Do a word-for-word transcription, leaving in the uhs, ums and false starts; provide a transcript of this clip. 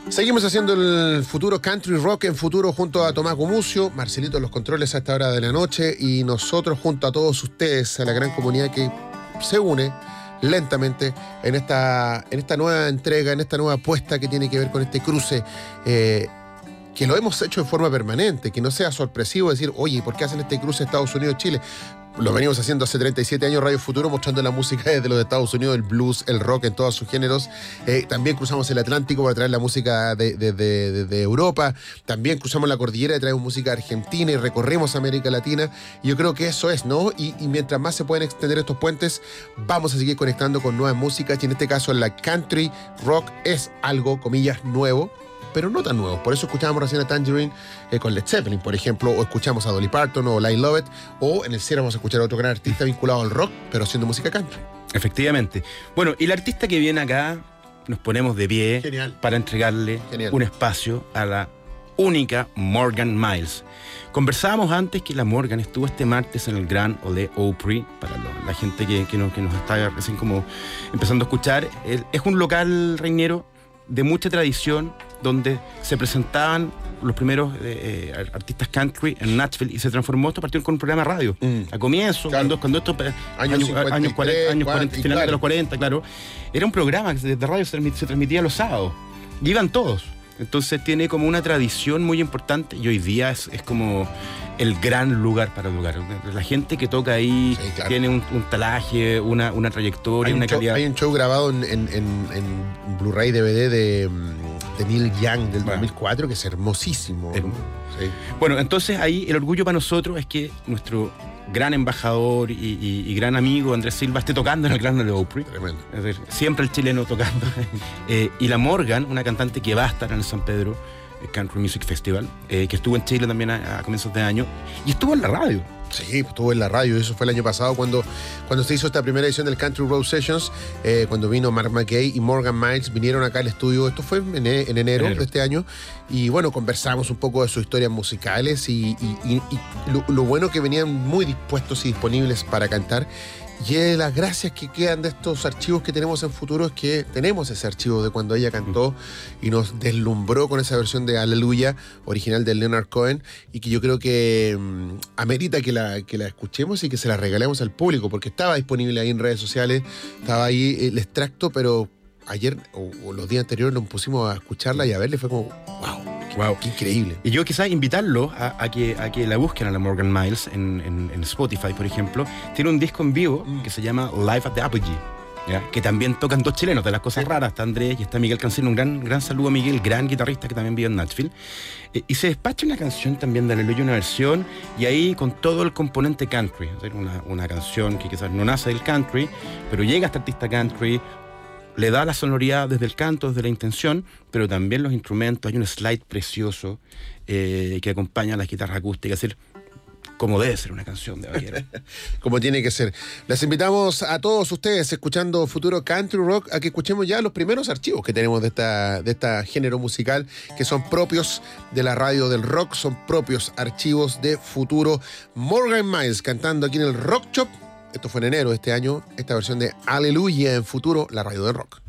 Seguimos haciendo el Futuro Country Rock en Futuro junto a Tomás Gumucio, Marcelito en los controles a esta hora de la noche y nosotros junto a todos ustedes, a la gran comunidad que se une lentamente en esta, en esta nueva entrega, en esta nueva apuesta que tiene que ver con este cruce eh, que lo hemos hecho de forma permanente, que no sea sorpresivo decir, oye, ¿por qué hacen este cruce Estados Unidos-Chile? Lo venimos haciendo hace treinta y siete años, Radio Futuro, mostrando la música desde los Estados Unidos, el blues, el rock en todos sus géneros. Eh, también cruzamos el Atlántico para traer la música de, de, de, de, de Europa. También cruzamos la cordillera y traemos música argentina y recorremos América Latina. Y yo creo que eso es, ¿no? Y, y mientras más se pueden extender estos puentes, vamos a seguir conectando con nuevas músicas. Y en este caso, la country rock es algo, comillas, nuevo, pero no tan nuevos. Por eso escuchábamos recién a Tangerine eh, con Led Zeppelin, por ejemplo, o escuchamos a Dolly Parton o Lyle Lovett, o en el cierre vamos a escuchar a otro gran artista vinculado al rock, pero haciendo música country. Efectivamente. Bueno, y el artista que viene acá, nos ponemos de pie Genial. para entregarle Genial. un espacio a la única Morgan Miles. Conversábamos antes que la Morgan estuvo este martes en el Grand Ole Opry, para lo, la gente que, que, nos, que nos está recién como empezando a escuchar. El, es un local, Reñero, de mucha tradición, donde se presentaban los primeros eh, eh, artistas country en Nashville y se transformó esto, partió con un programa de radio. Mm. A comienzo, claro. cuando, cuando esto, años, años, años cuarenta, años cuarenta, finales claro. de los cuarenta, claro. Era un programa que desde radio se transmitía, se transmitía los sábados. Y iban todos. Entonces tiene como una tradición muy importante y hoy día es, es como el gran lugar para lugar. La gente que toca ahí sí, claro. tiene un, un talaje, una, una trayectoria, hay una un show, calidad. Hay un show grabado en, en, en, en Blu-ray D V D de, de Neil Young del bueno. dos mil cuatro que es hermosísimo. Es, sí. Bueno, entonces ahí el orgullo para nosotros es que nuestro gran embajador y, y, y gran amigo Andrés Silva esté tocando en el Grand Ole Opry. Tremendo. Es decir, siempre el chileno tocando. eh, y la Morgan, una cantante que va a estar en el San Pedro Country Music Festival, eh, que estuvo en Chile también a, a comienzos de año, y estuvo en la radio. Sí, estuvo en la radio, eso fue el año pasado cuando, cuando se hizo esta primera edición del Country Road Sessions, eh, cuando vino Mark McKay y Morgan Miles, vinieron acá al estudio, esto fue en, en enero, enero de este año, y bueno, conversamos un poco de sus historias musicales y, y, y, y lo, lo bueno que venían muy dispuestos y disponibles para cantar. Y de las gracias que quedan de estos archivos que tenemos en futuro es que tenemos ese archivo de cuando ella cantó y nos deslumbró con esa versión de Aleluya original de Leonard Cohen y que yo creo que um, amerita que la, que la escuchemos y que se la regalemos al público porque estaba disponible ahí en redes sociales, estaba ahí el extracto, pero ayer o, o los días anteriores nos pusimos a escucharla y a verle, fue como wow. Wow, qué increíble. Y yo quizás invitarlo a, a, que, a que la busquen a la Morgan Miles en, en, en Spotify, por ejemplo. Tiene un disco en vivo mm. que se llama Live at the Apogee, ¿ya? Que también tocan dos chilenos, de las cosas sí. raras. Está Andrés y está Miguel Cancino. Un gran, gran saludo a Miguel, gran guitarrista que también vive en Nashville. Eh, y se despacha una canción también de Aleluya, una versión, y ahí con todo el componente country. Es decir, una, una canción que quizás no nace del country, pero llega a este artista country, le da la sonoridad desde el canto, desde la intención, pero también los instrumentos. Hay un slide precioso eh, que acompaña a las guitarras acústicas, es decir, como debe ser una canción de vaquero. Como tiene que ser. Les invitamos a todos ustedes, escuchando Futuro Country Rock, a que escuchemos ya los primeros archivos que tenemos de esta, de esta género musical, que son propios de la radio del rock, son propios archivos de Futuro. Morgan Miles cantando aquí en el Rock Shop. Esto fue en enero de este año, esta versión de Aleluya en Futuro, la radio del rock.